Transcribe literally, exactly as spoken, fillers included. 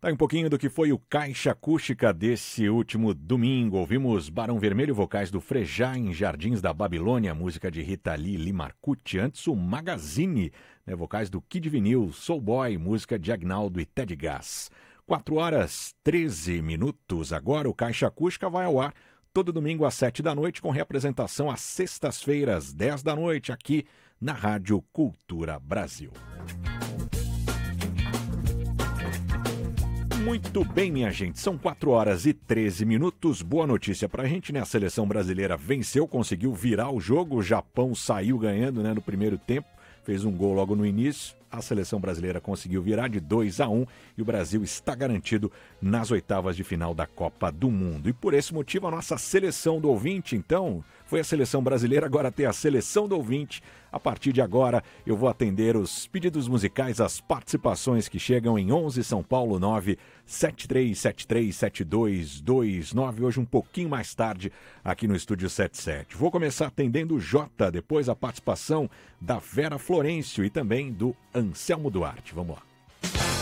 Tá um pouquinho do que foi o Caixa Acústica desse último domingo. Ouvimos Barão Vermelho, vocais do Frejá em Jardins da Babilônia, música de Rita Lee Limarcucci. Antes o Magazine, né, vocais do Kid Vinil, Soul Boy, música de Agnaldo e Ted Gass. quatro horas treze minutos. Agora o Caixa Acústica vai ao ar todo domingo às sete da noite, com representação às sextas-feiras, dez da noite, aqui na Rádio Cultura Brasil. Muito bem, minha gente, são quatro horas e treze minutos. Boa notícia pra gente, né? A seleção brasileira venceu, conseguiu virar o jogo. O Japão saiu ganhando, né, no primeiro tempo, fez um gol logo no início. A seleção brasileira conseguiu virar de dois a um e o Brasil está garantido nas oitavas de final da Copa do Mundo. E por esse motivo a nossa seleção do ouvinte, então, foi a seleção brasileira, agora tem a seleção do ouvinte. A partir de agora eu vou atender os pedidos musicais, as participações que chegam em onze São Paulo nove sete três sete três sete dois dois nove, hoje um pouquinho mais tarde aqui no Estúdio setenta e sete. Vou começar atendendo o Jota, depois a participação da Vera Florencio e também do Anselmo Duarte. Vamos lá.